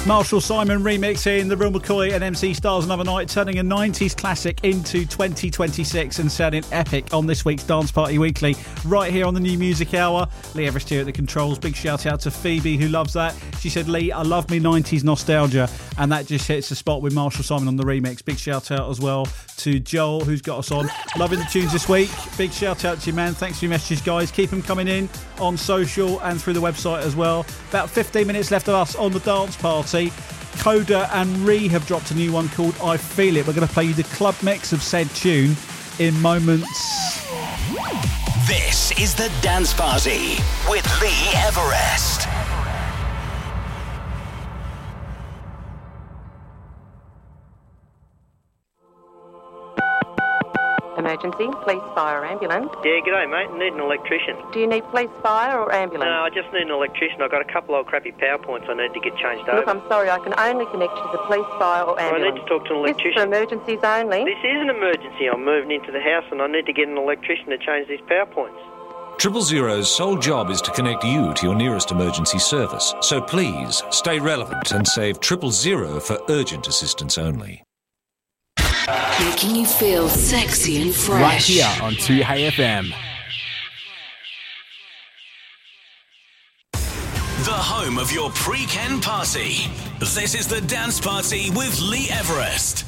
Marshall Simon remixing the Real McCoy and MC Stars Another Night, turning a 90s classic into 2026 and sounding epic on this week's Dance Party Weekly, right here on the New Music Hour. Lee Everest here at the controls. Big shout out to Phoebe, who loves that. She said, Lee, I love me 90s nostalgia, and that just hits the spot with Marshall Simon on the remix. Big shout out as well to Joel, who's got us on. Loving the tunes this week. Big shout out to you, man. Thanks for your messages, guys. Keep them coming in on social and through the website as well. About 15 minutes left of us on the dance party. Coda and Ree have dropped a new one called I Feel It. We're going to play you the club mix of said tune in moments. This is the Dance Party with Lee Everest. Emergency, police, fire, ambulance. Yeah, g'day, mate. I need an electrician. Do you need police, fire or ambulance? No, I just need an electrician. I've got a couple of crappy power points I need to get changed over. Look, I'm sorry, I can only connect you to the police, fire or ambulance. I need to talk to an electrician. This is for emergencies only. This is an emergency. I'm moving into the house and I need to get an electrician to change these power points. 000's sole job is to connect you to your nearest emergency service. So please, stay relevant and save 000 for urgent assistance only. Making you feel sexy and fresh. Right here on 2HFM. The home of your pre-Ken party. This is the Dance Party with Lee Everest.